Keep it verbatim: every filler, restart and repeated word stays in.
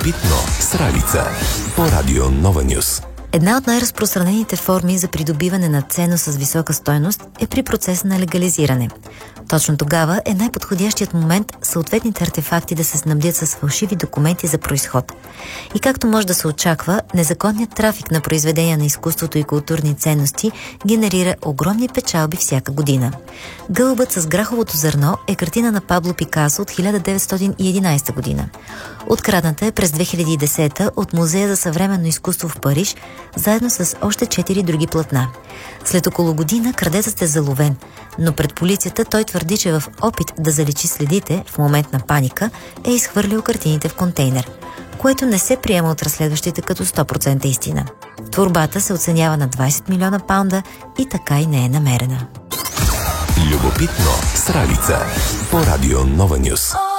Любопитно с Ралица по Радио Нова Нюс. Една от най-разпространените форми за придобиване на ценност с висока стойност е при процеса на легализиране. Точно тогава е най-подходящият момент съответните артефакти да се снабдят с фалшиви документи за произход. И както може да се очаква, незаконният трафик на произведения на изкуството и културни ценности генерира огромни печалби всяка година. Гълъбът с граховото зърно е картина на Пабло Пикасо от хиляда деветстотин и единадесета година. Открадната е през две хиляди и десета от Музея за съвременно изкуство в Париж, заедно с още четири други платна. След около година крадецът е заловен, но пред полицията той твърди, че в опит да заличи следите в момент на паника е изхвърлил картините в контейнер, което не се приема от разследващите като сто процента истина. Творбата се оценява на двадесет милиона паунда и така и не е намерена. Любопитно с Ралица по Радио Нова Нюс.